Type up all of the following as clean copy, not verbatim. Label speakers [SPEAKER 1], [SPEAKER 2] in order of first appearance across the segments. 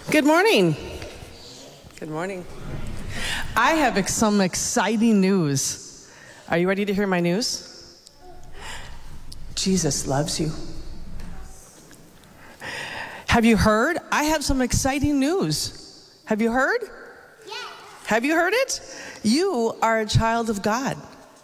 [SPEAKER 1] Good morning. Good morning. I have some exciting news. Are you ready to hear my news? Jesus loves you. Have you heard? I have some exciting news. Have you heard?
[SPEAKER 2] Yes.
[SPEAKER 1] Have you heard it? You are a child of God.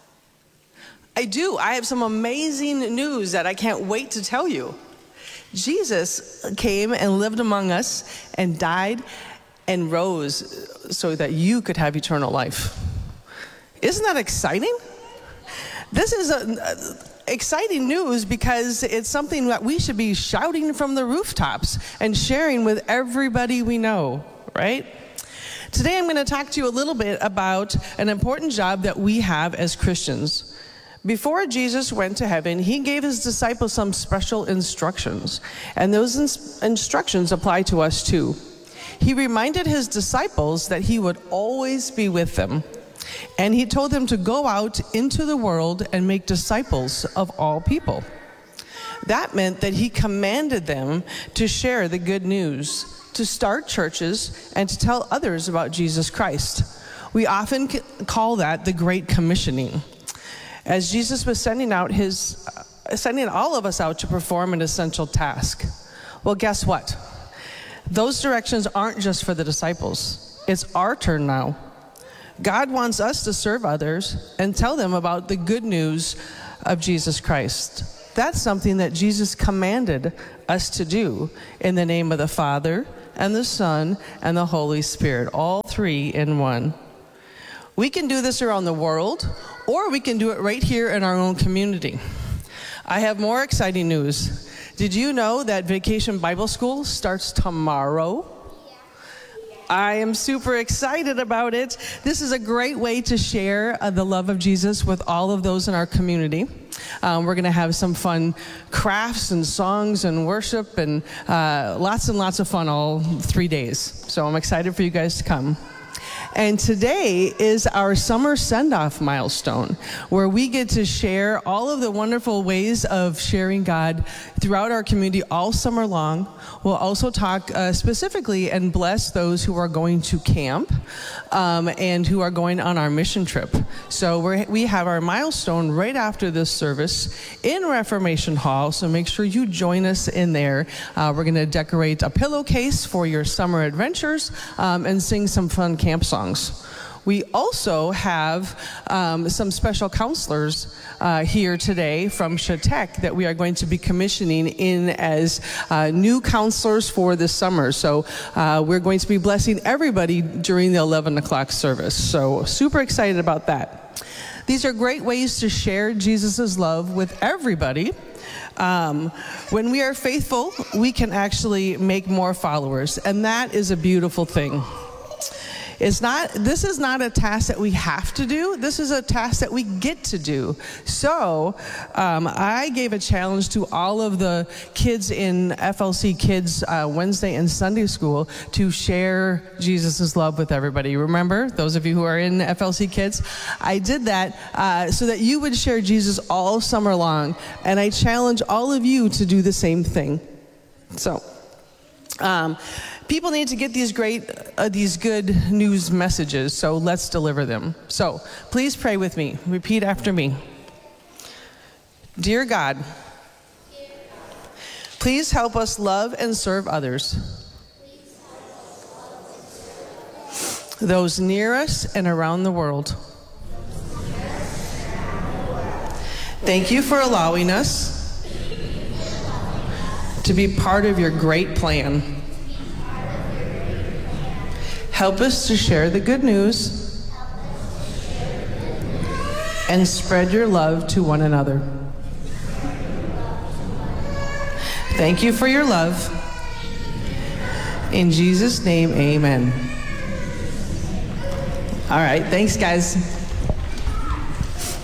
[SPEAKER 1] I do. I have some amazing news that I can't wait to tell you. Jesus came and lived among us and died and rose so that you could have eternal life. Isn't that exciting? This is exciting news because it's something that we should be shouting from the rooftops and sharing with everybody we know, right? Today I'm going to talk to you a little bit about an important job that we have as Christians. Before Jesus went to heaven, he gave his disciples some special instructions, and those instructions apply to us too. He reminded his disciples that he would always be with them, and he told them to go out into the world and make disciples of all people. That meant that he commanded them to share the good news, to start churches, and to tell others about Jesus Christ. We often call that the Great Commissioning. As Jesus was sending all of us out to perform an essential task. Well, guess what? Those directions aren't just for the disciples. It's our turn now. God wants us to serve others and tell them about the good news of Jesus Christ. That's something that Jesus commanded us to do in the name of the Father and the Son and the Holy Spirit, all three in one. We can do this around the world, or we can do it right here in our own community. I have more exciting news. Did you know that Vacation Bible School starts tomorrow? I am super excited about it. This is a great way to share the love of Jesus with all of those in our community. We're going to have some fun crafts and songs and worship and lots of fun all 3 days. So I'm excited for you guys to come. And today is our summer send-off milestone, where we get to share all of the wonderful ways of sharing God throughout our community all summer long. We'll also talk specifically and bless those who are going to camp and who are going on our mission trip. So we have our milestone right after this service in Reformation Hall, so make sure you join us in there. We're going to decorate a pillowcase for your summer adventures and sing some fun camp songs. We also have some special counselors here today from Shatek that we are going to be commissioning in as new counselors for this summer. So we're going to be blessing everybody during the 11 o'clock service. So super excited about that. These are great ways to share Jesus' love with everybody. When we are faithful, we can actually make more followers, and that is a beautiful thing. This is not a task that we have to do. This is a task that we get to do. So I gave a challenge to all of the kids in FLC Kids Wednesday and Sunday school to share Jesus' love with everybody. Remember, those of you who are in FLC Kids? I did that so that you would share Jesus all summer long. And I challenge all of you to do the same thing. So people need to get these good news messages, so let's deliver them. So please pray with me. Repeat after me. Dear God, please help us love and serve others, those near us and around the world. Thank you for allowing us to be part of your great plan. Help us to share the good news and spread your love to one another. Thank you for your love. In Jesus' name, amen. All right, thanks, guys.